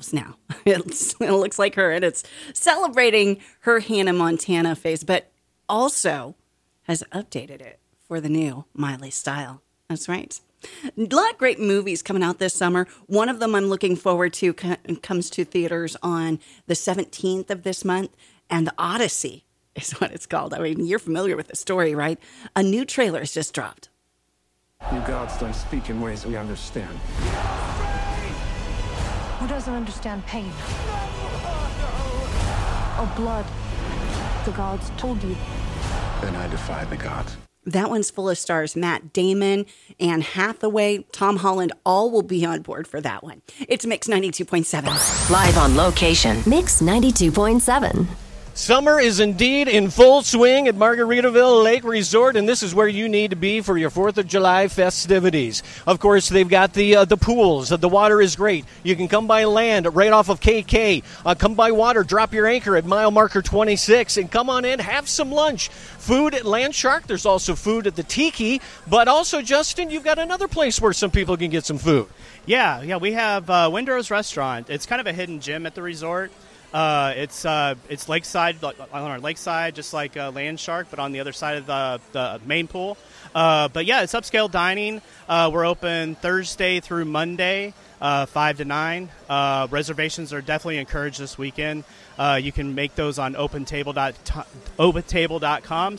house now. It looks like her, and it's celebrating her Hannah Montana phase, but also has updated it for the new Miley style. That's right. A lot of great movies coming out this summer. One of them I'm looking forward to comes to theaters on the 17th of this month, and The Odyssey is what it's called. I mean, you're familiar with the story, right? A new trailer has just dropped. You gods don't speak in ways we understand. Who doesn't understand pain? Or blood? The gods told you. Then I defy the gods. That one's full of stars. Matt Damon, Anne Hathaway, Tom Holland, all will be on board for that one. It's Mix 92.7. Live on location, Mix 92.7. Summer is indeed in full swing at Margaritaville Lake Resort, and this is where you need to be for your 4th of July festivities. Of course, they've got the pools. The water is great. You can come by land right off of KK. Come by water, drop your anchor at mile marker 26, and come on in, have some lunch. Food at Land Shark. There's also food at the Tiki, but also, Justin, you've got another place where some people can get some food. Yeah, we have Windrose Restaurant. It's kind of a hidden gem at the resort. It's lakeside, on our lakeside, just like Land Shark, but on the other side of the main pool. But yeah, it's upscale dining. We're open Thursday through Monday, 5 to 9. Reservations are definitely encouraged this weekend. You can make those on opentable.com.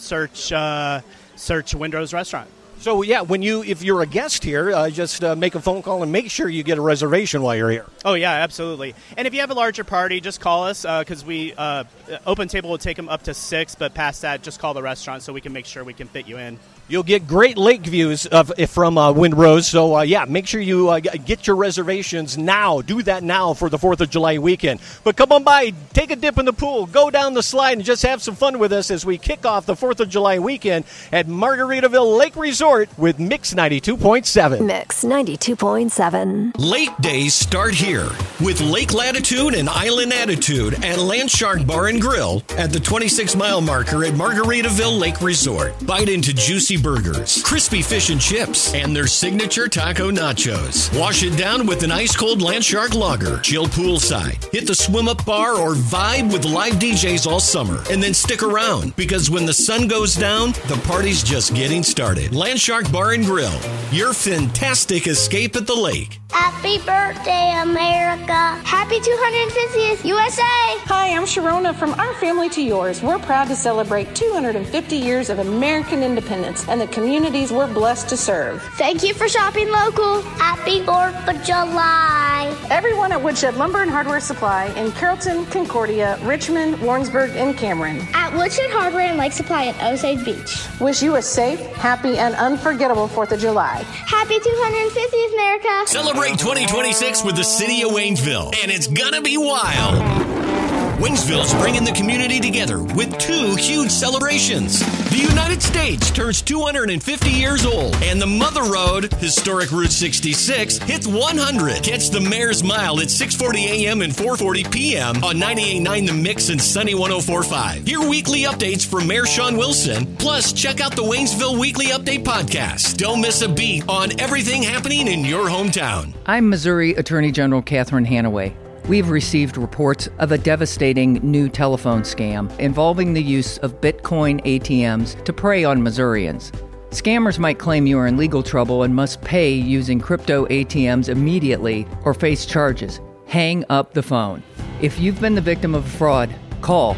Search Windrose Restaurant. So, yeah, if you're a guest here, just make a phone call and make sure you get a reservation while you're here. Oh, yeah, absolutely. And if you have a larger party, just call us because Open Table will take them up to 6, but past that, just call the restaurant so we can make sure we can fit you in. You'll get great lake views from Windrose. So, make sure you get your reservations now. Do that now for the 4th of July weekend. But come on by, take a dip in the pool, go down the slide, and just have some fun with us as we kick off the 4th of July weekend at Margaritaville Lake Resort with Mix 92.7. Mix 92.7. Lake days start here with Lake Latitude and Island Attitude at Land Shark Bar and Grill at the 26-mile marker at Margaritaville Lake Resort. Bite into juicy burgers, crispy fish and chips, and their signature taco nachos. Wash it down with an ice-cold Land Shark lager. Chill poolside. Hit the swim-up bar or vibe with live DJs all summer. And then stick around, because when the sun goes down, the party's just getting started. Land Shark Bar and Grill, your fantastic escape at the lake. Happy birthday, America. Happy 250th USA. Hi, I'm Sharona from Our Family to Yours. We're proud to celebrate 250 years of American independence and the communities we're blessed to serve. Thank you for shopping local. Happy 4th of July. Everyone at Woodshed Lumber and Hardware Supply in Carrollton, Concordia, Richmond, Warrensburg, and Cameron. At Woodshed Hardware and Lake Supply in Osage Beach. Wish you a safe, happy, and unforgettable 4th of July. Happy 250th, America. Celebrate 2026 with the City of Waynesville, and it's gonna be wild. Waynesville's bringing the community together with 2 huge celebrations. The United States turns 250 years old, and the Mother Road, historic Route 66, hits 100. Catch the Mayor's Mile at 6:40 a.m. and 4:40 p.m. on 98.9 The Mix and Sunny 104.5. Hear weekly updates from Mayor Sean Wilson. Plus, check out the Waynesville Weekly Update podcast. Don't miss a beat on everything happening in your hometown. I'm Missouri Attorney General Catherine Hanaway. We've received reports of a devastating new telephone scam involving the use of Bitcoin ATMs to prey on Missourians. Scammers might claim you are in legal trouble and must pay using crypto ATMs immediately or face charges. Hang up the phone. If you've been the victim of a fraud, call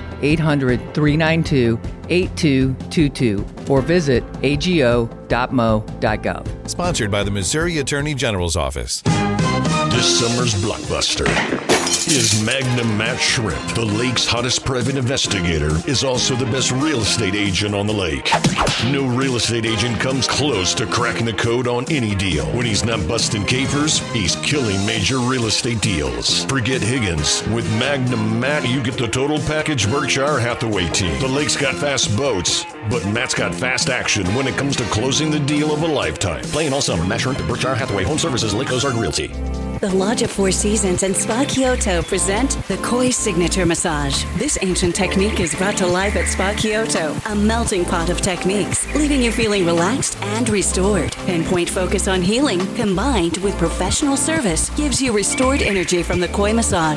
800-392-8222 or visit ago.mo.gov. Sponsored by the Missouri Attorney General's Office. This summer's blockbuster is Magnum Matt Shrimp. The lake's hottest private investigator is also the best real estate agent on the lake. No real estate agent comes close to cracking the code on any deal. When he's not busting capers, he's killing major real estate deals. Forget Higgins. With Magnum Matt, you get the total package Berkshire Hathaway team. The lake's got fast boats, but Matt's got fast action when it comes to closing the deal of a lifetime. Playing all summer, Matt Shrimp at Berkshire Hathaway Home Services, Lake Ozark Realty. The Lodge of Four Seasons and Spa Kyoto present the Koi Signature Massage. This ancient technique is brought to life at Spa Kyoto, a melting pot of techniques, leaving you feeling relaxed and restored. Pinpoint focus on healing, combined with professional service, gives you restored energy from the Koi massage.